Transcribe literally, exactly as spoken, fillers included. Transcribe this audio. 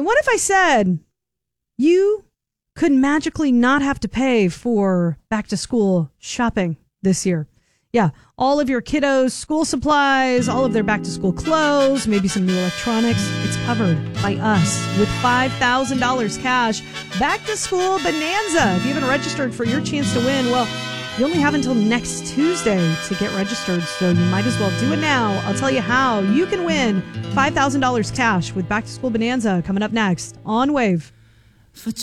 And what if I said you could magically not have to pay for back to school shopping this year? Yeah, all of your kiddos' school supplies, all of their back to school clothes, maybe some new electronics. It's covered by us with five thousand dollars cash. Back to school bonanza. If you haven't registered for your chance to win, well, you only have until next Tuesday to get registered, so you might as well do it now. I'll tell you how you can win five thousand dollars cash with Back to School Bonanza coming up next on Wave. For